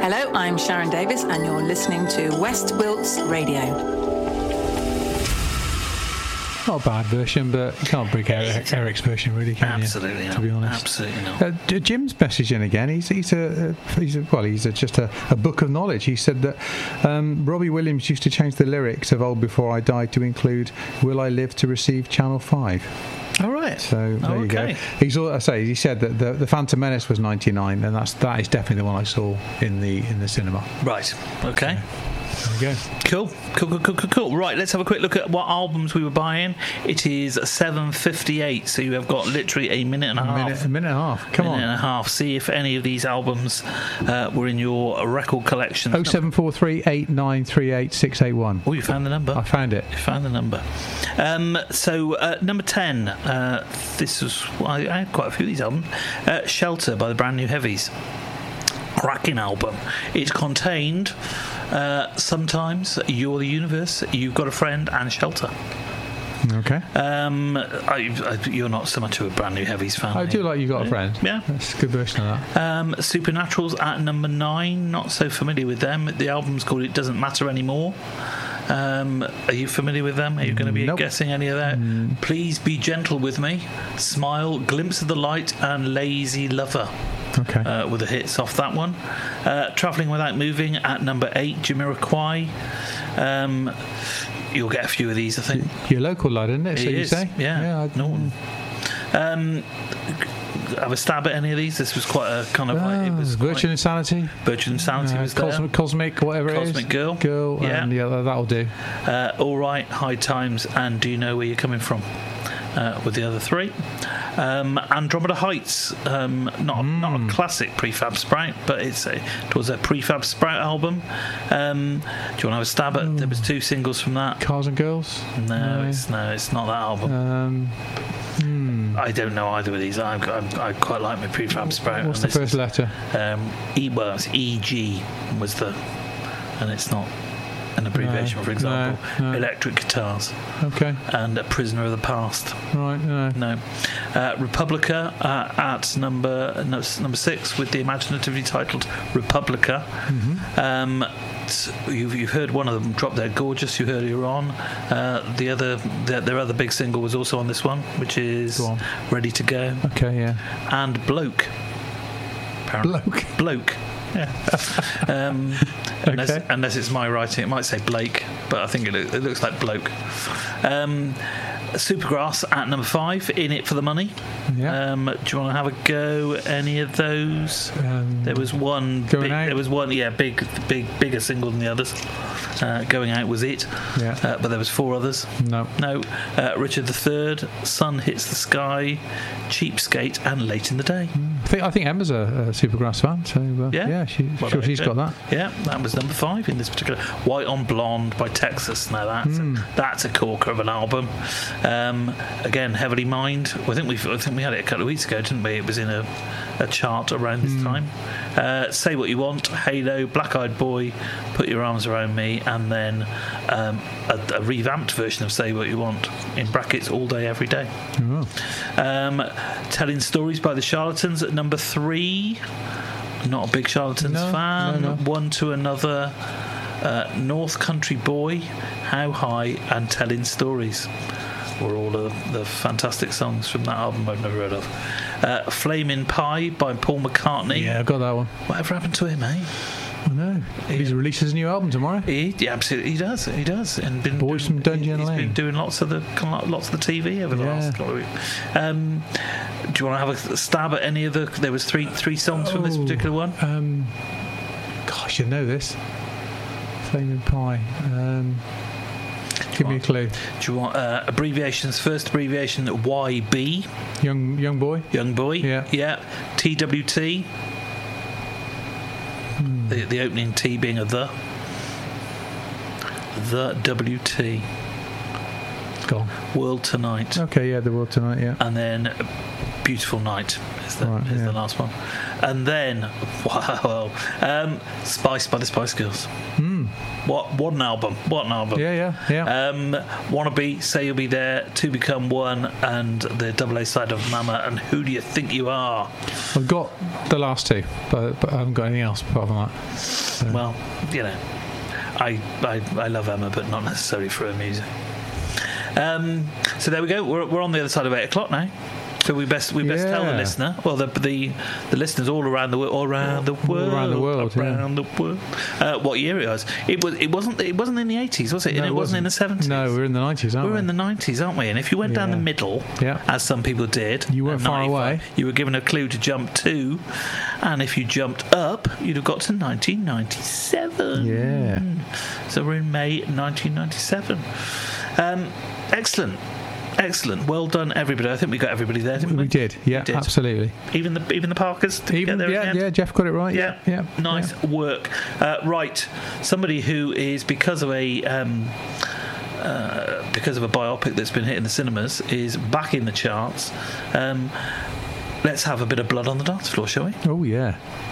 Hello, I'm Sharon Davis, and you're listening to West Wilts Radio. Not a bad version, but you can't break Eric's version, really, can you? Absolutely not. To be honest, Absolutely not. Jim's message in again. He's just a book of knowledge. He said that Robbie Williams used to change the lyrics of "Old Before I Die" to include "Will I live to receive Channel 5?" All right. So there you go. He said that the Phantom Menace was 99, and that is definitely the one I saw in the cinema. Right. Okay. There we go. Cool. Right, let's have a quick look at what albums we were buying. It is 7:58, so you have got literally a minute and a half. A minute and a half. Come on. A minute and a half. See if any of these albums were in your record collection. 0743 8938 681. Oh, you found the number? I found it. You found the number. So number 10. This was I had quite a few of these albums. Shelter by the Brand New Heavies. Cracking album. It contained Sometimes, You're the Universe, You've Got a Friend, and Shelter. Okay. You're not so much of a Brand New Heavies fan. I do like You Got a Friend. Yeah. That's a good version of that. Supernaturals at number 9. Not so familiar with them. The album's called It Doesn't Matter Anymore. Are you familiar with them? Are you going to be guessing any of that? Please Be Gentle With Me, Smile, Glimpse of the Light, and Lazy Lover. Okay. With the hits off that one. Travelling Without Moving at number 8, Jamiroquai. You'll get a few of these, I think. Your local lad, isn't it? So It you is, say? Yeah. Norton. Have a stab at any of these? This was quite a kind of like, it was Virtual Insanity. Virtual Insanity was there. Cosmic, whatever it is. Cosmic Girl. Yeah. And that'll do. All Right, High Times, and Do You Know Where You're Coming From? With the other 3. Andromeda Heights, not a classic Prefab Sprout, but it was a Prefab Sprout album. Do you want to have a stab at? There was 2 singles from that. Cars and Girls. No, it's not that album. I don't know either of these. I quite like my Prefab Sprout. What's the first letter? It's EG was the, and it's not an abbreviation, for example. No. Electric Guitars. Okay. And A Prisoner of the Past. Right. No. Republica at number 6 with the imaginatively titled Republica. Mm-hmm. You've heard one of them, Drop Dead Gorgeous, you heard earlier on. Their other big single was also on this one, which is Ready to Go. Okay, yeah. And Bloke. Apparently. Bloke. Yeah. Unless it's my writing, it might say Blake, but I think it looks like Bloke. Supergrass at number 5, In It for the Money. Yeah. Do you want to have a go at any of those? There was one. Bigger single than the others. Going Out was it. Yeah. But there was 4 others. No. Richard III, Sun Hits the Sky, Cheapskate, and Late in the Day. I think Emma's a Supergrass fan, so she's got that. Yeah, that was number 5 in this particular. White on Blonde by Texas. Now that's a corker of an album. Again, Heavily Mined. I think we had it a couple of weeks ago, didn't we? It was in a chart around this time. Say What You Want, Halo, Black Eyed Boy, Put Your Arms Around Me, and then a revamped version of Say What You Want, in brackets, All Day Every Day. Telling Stories by the Charlatans at number 3. Not a big Charlatans fan. No. One to Another, North Country Boy, How High, and Telling Stories were all of the fantastic songs from that album I've never heard of. Flamin' Pie by Paul McCartney. Yeah, I've got that one. Whatever happened to him, eh? I know. He releases a new album tomorrow. He absolutely does. He does. And Boys from Dungeon Lane. He's been doing lots of the TV over the last couple of weeks. Do you want to have a stab at any of the? There was three songs from this particular one. Gosh, you know this. Flaming Pie. Give me a clue. Do you want abbreviations? First abbreviation YB. Young boy. Young boy. Yeah. TWT. The opening T being a the. The WT. Go on. World Tonight. Okay, yeah, The World Tonight, yeah. And then Beautiful Night is the last one. And then, wow, Spice by the Spice Girls. What an album. What an album. Yeah. Wannabe, Say You'll Be There, To Become One, and the double A side of Mama, and Who Do You Think You Are? I've got the last two, but I haven't got anything else apart from that. So. Well, you know, I love Emma, but not necessarily for her music. So there we go. We're on the other side of 8 o'clock now. So we best tell the listener. Well, the listeners all around the world, what year it was. It wasn't in the 80s, was it? No, and it wasn't in the 70s. No, we're in the 90s, aren't we? We're in the 90s, aren't we? And if you went down the middle, as some people did, you weren't far away. You were given a clue to jump to, and if you jumped up, you'd have got to 1997. Yeah. So we're in May 1997. Excellent. Well done, everybody. I think we got everybody there, didn't we? We did. Yeah, absolutely. Even the Parkers. Jeff got it right. Yeah. Nice work. Right. Somebody who is because of a biopic that's been hitting the cinemas is back in the charts. Let's have a bit of Blood on the Dance Floor, shall we? Oh yeah.